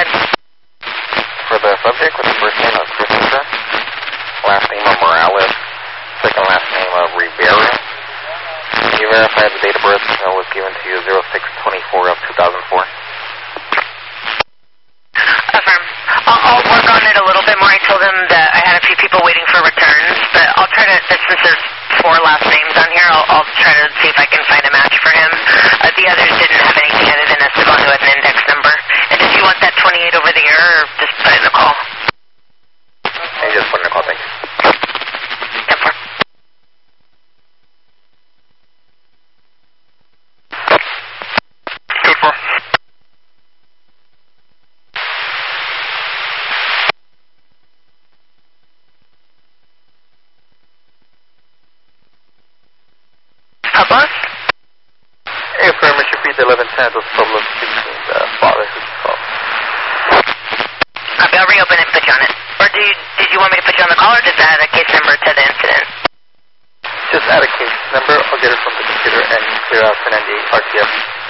ahead. For the subject, with the first name of Christopher, last name of Morales, second last name of Rivera. Can you verify the date of birth was given to you 06/24 of 2004? Affirm. I'll work on it a little bit more. I told him that I had a few people waiting for returns, but I'll try to, since there's 4 last names on here, I'll try to see if I can find a match for him. The others didn't have anything other than Esteban who had an index number. And did you want that 28 over the air, or just put it in the call? And just put in the call, thank you. 10-4. Boss? Hey, firm, it should be the 1110 of Pueblo speaking, the father who's called. Copy, I'll reopen it and put you on it. Or did you want me to put you on the call, or just add a case number to the incident? Just add a case number, I'll get it from the computer and clear out 1098 RTF.